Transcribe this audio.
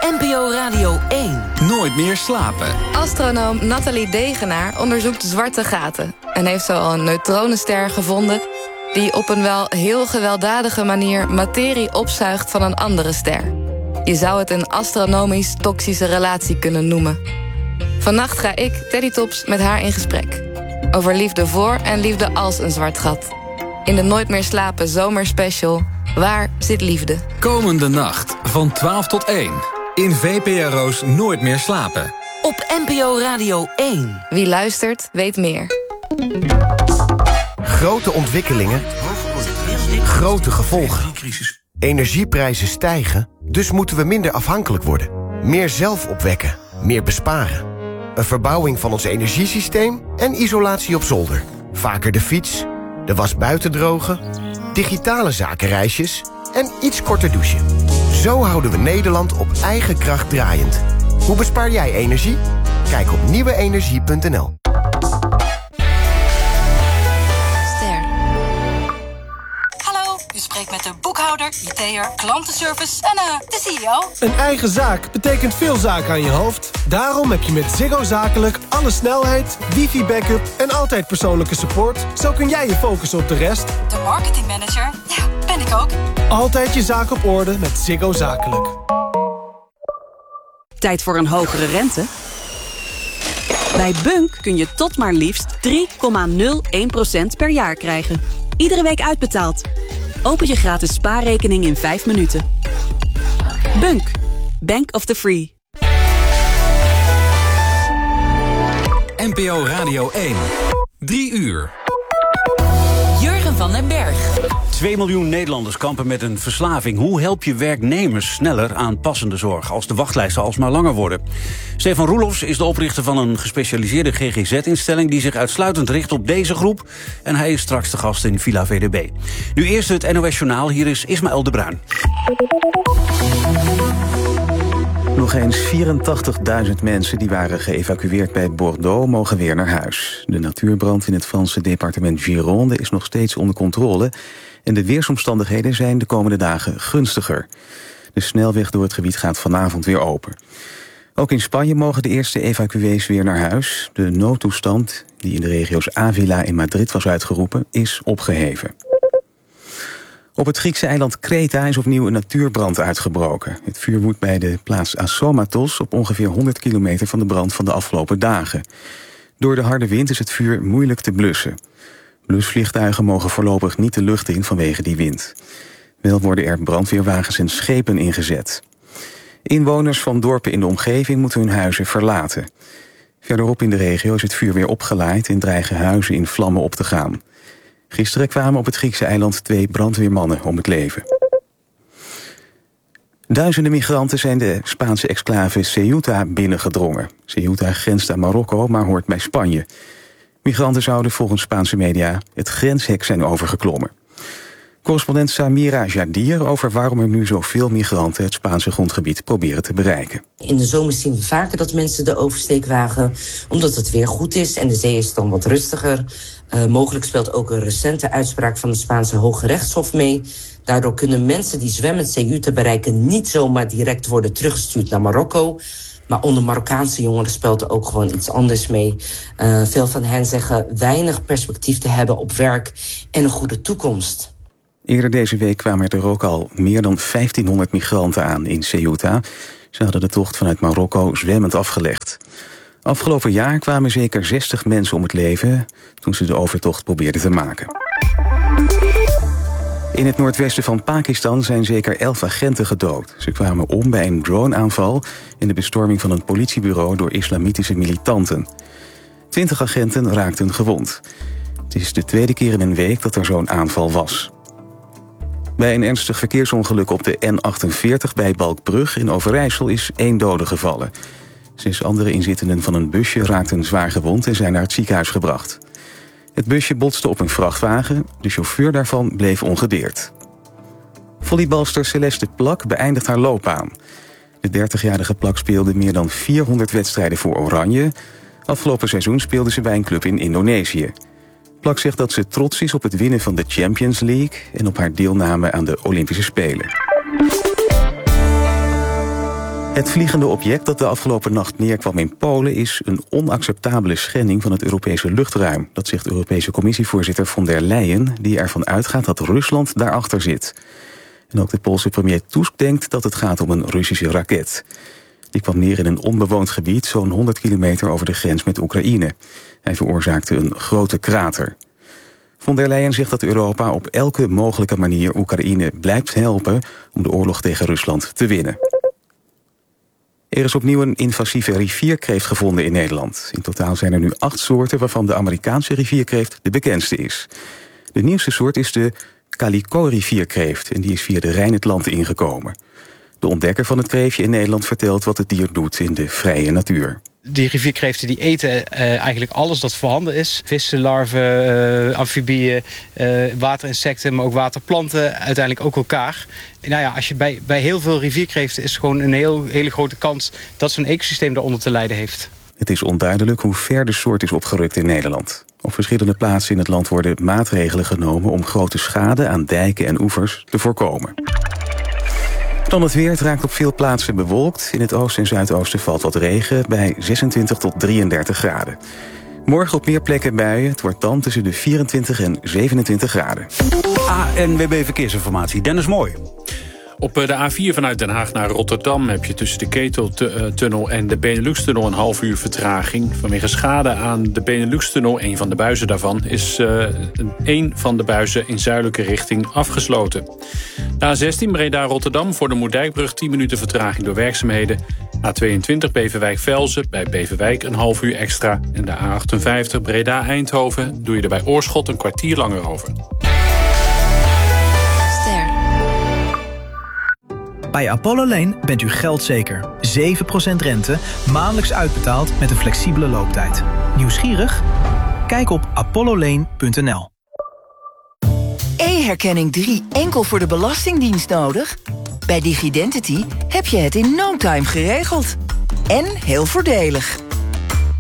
NPO Radio 1. Nooit meer slapen. Astronoom Nathalie Degenaar onderzoekt zwarte gaten en heeft zo al een neutronenster gevonden die op een wel heel gewelddadige manier materie opzuigt van een andere ster. Je zou het een astronomisch toxische relatie kunnen noemen. Vannacht ga ik, Teddy Tops, met haar in gesprek. Over liefde voor en liefde als een zwart gat. In de Nooit meer slapen zomerspecial, Waar zit liefde? Komende nacht van 12 tot 1 in VPRO's Nooit meer slapen. Op NPO Radio 1. Wie luistert, weet meer. Grote ontwikkelingen, grote gevolgen. Energieprijzen stijgen, dus moeten we minder afhankelijk worden. Meer zelf opwekken, meer besparen. Een verbouwing van ons energiesysteem en isolatie op zolder. Vaker de fiets, de was buiten drogen, digitale zakenreisjes en iets korter douchen. Zo houden we Nederland op eigen kracht draaiend. Hoe bespaar jij energie? Kijk op nieuweenergie.nl. Hallo, u spreekt met de boekhouder, IT'er, klantenservice en de CEO. Een eigen zaak betekent veel zaken aan je hoofd. Daarom heb je met Ziggo Zakelijk alle snelheid, wifi-backup en altijd persoonlijke support. Zo kun jij je focussen op de rest. De marketingmanager, ja, ben ik ook. Altijd je zaak op orde met Ziggo Zakelijk. Tijd voor een hogere rente? Bij Bunk kun je tot maar liefst 3,01% per jaar krijgen. Iedere week uitbetaald. Open je gratis spaarrekening in 5 minuten. Bunk. Bank of the Free. NPO Radio 1. 3 uur. Jurgen van den Berg. 2 miljoen Nederlanders kampen met een verslaving. Hoe help je werknemers sneller aan passende zorg als de wachtlijsten alsmaar langer worden? Stefan Roelofs is de oprichter van een gespecialiseerde GGZ-instelling die zich uitsluitend richt op deze groep. En hij is straks de gast in Villa VDB. Nu eerst het NOS Journaal. Hier is Ismaël de Bruin. Nog eens 84.000 mensen die waren geëvacueerd bij Bordeaux mogen weer naar huis. De natuurbrand in het Franse departement Gironde is nog steeds onder controle en de weersomstandigheden zijn de komende dagen gunstiger. De snelweg door het gebied gaat vanavond weer open. Ook in Spanje mogen de eerste evacuees weer naar huis. De noodtoestand, die in de regio's Avila en Madrid was uitgeroepen, is opgeheven. Op het Griekse eiland Kreta is opnieuw een natuurbrand uitgebroken. Het vuur woedt bij de plaats Assomatos op ongeveer 100 kilometer van de brand van de afgelopen dagen. Door de harde wind is het vuur moeilijk te blussen. Blusvliegtuigen mogen voorlopig niet de lucht in vanwege die wind. Wel worden er brandweerwagens en schepen ingezet. Inwoners van dorpen in de omgeving moeten hun huizen verlaten. Verderop in de regio is het vuur weer opgelaaid en dreigen huizen in vlammen op te gaan. Gisteren kwamen op het Griekse eiland 2 brandweermannen om het leven. Duizenden migranten zijn de Spaanse exclave Ceuta binnengedrongen. Ceuta grenst aan Marokko, maar hoort bij Spanje. Migranten zouden volgens Spaanse media het grenshek zijn overgeklommen. Correspondent Samira Jadir over waarom er nu zoveel migranten het Spaanse grondgebied proberen te bereiken. In de zomer zien we vaker dat mensen de oversteek wagen, omdat het weer goed is en de zee is dan wat rustiger. Mogelijk speelt ook een recente uitspraak van het Spaanse Hoge Rechtshof mee. Daardoor kunnen mensen die zwemmend Ceuta bereiken niet zomaar direct worden teruggestuurd naar Marokko. Maar onder Marokkaanse jongeren speelt er ook gewoon iets anders mee. Veel van hen zeggen weinig perspectief te hebben op werk en een goede toekomst. Eerder deze week kwamen er ook al meer dan 1500 migranten aan in Ceuta. Ze hadden de tocht vanuit Marokko zwemmend afgelegd. Afgelopen jaar kwamen zeker 60 mensen om het leven toen ze de overtocht probeerden te maken. In het noordwesten van Pakistan zijn zeker 11 agenten gedood. Ze kwamen om bij een droneaanval en de bestorming van een politiebureau door islamitische militanten. 20 agenten raakten gewond. Het is de tweede keer in een week dat er zo'n aanval was. Bij een ernstig verkeersongeluk op de N48 bij Balkbrug in Overijssel is 1 dode gevallen. 6 andere inzittenden van een busje raakten zwaar gewond en zijn naar het ziekenhuis gebracht. Het busje botste op een vrachtwagen, de chauffeur daarvan bleef ongedeerd. Volleybalster Celeste Plak beëindigt haar loopbaan. De 30-jarige Plak speelde meer dan 400 wedstrijden voor Oranje. Afgelopen seizoen speelde ze bij een club in Indonesië. Plak zegt dat ze trots is op het winnen van de Champions League en op haar deelname aan de Olympische Spelen. Het vliegende object dat de afgelopen nacht neerkwam in Polen is een onacceptabele schending van het Europese luchtruim. Dat zegt Europese Commissievoorzitter von der Leyen, die ervan uitgaat dat Rusland daarachter zit. En ook de Poolse premier Tusk denkt dat het gaat om een Russische raket. Die kwam neer in een onbewoond gebied, zo'n 100 kilometer over de grens met Oekraïne. Hij veroorzaakte een grote krater. Von der Leyen zegt dat Europa op elke mogelijke manier Oekraïne blijft helpen om de oorlog tegen Rusland te winnen. Er is opnieuw een invasieve rivierkreeft gevonden in Nederland. In totaal zijn er nu 8 soorten, waarvan de Amerikaanse rivierkreeft de bekendste is. De nieuwste soort is de calico-rivierkreeft en die is via de Rijn het land ingekomen. De ontdekker van het kreeftje in Nederland vertelt wat het dier doet in de vrije natuur. Die rivierkreeften die eten eigenlijk alles dat voorhanden is. Vissen, larven, amfibieën, waterinsecten, maar ook waterplanten. Uiteindelijk ook elkaar. Nou ja, als je bij heel veel rivierkreeften is gewoon een hele grote kans dat zo'n ecosysteem daaronder te lijden heeft. Het is onduidelijk hoe ver de soort is opgerukt in Nederland. Op verschillende plaatsen in het land worden maatregelen genomen om grote schade aan dijken en oevers te voorkomen. Dan het weer. Het raakt op veel plaatsen bewolkt. In het oosten en zuidoosten valt wat regen bij 26 tot 33 graden. Morgen op meer plekken buien. Het wordt dan tussen de 24 en 27 graden. ANWB Verkeersinformatie. Dennis Mooi. Op de A4 vanuit Den Haag naar Rotterdam heb je tussen de Keteltunnel en de Benelux-tunnel een half uur vertraging. Vanwege schade aan de Benelux-tunnel, een van de buizen daarvan, is een van de buizen in zuidelijke richting afgesloten. De A16 Breda-Rotterdam voor de Moerdijkbrug 10 minuten vertraging door werkzaamheden. A22 Beverwijk-Velzen bij Beverwijk een half uur extra. En de A58 Breda-Eindhoven doe je er bij Oorschot een kwartier langer over. Bij Apollo Lane bent u geldzeker. 7% rente, maandelijks uitbetaald met een flexibele looptijd. Nieuwsgierig? Kijk op apollolane.nl. E-herkenning 3 enkel voor de Belastingdienst nodig? Bij Digidentity heb je het in no time geregeld. En heel voordelig.